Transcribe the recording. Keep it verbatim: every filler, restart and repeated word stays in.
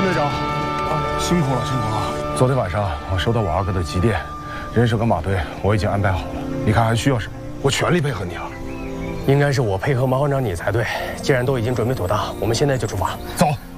队长，啊，辛苦了，辛苦了。 昨天晚上我收到我二哥的急电，人手跟马队我已经安排好了。你看还需要什么？我全力配合你啊。 应该是我配合马馆长你才对。既然都已经准备妥当，我们现在就出发。 走。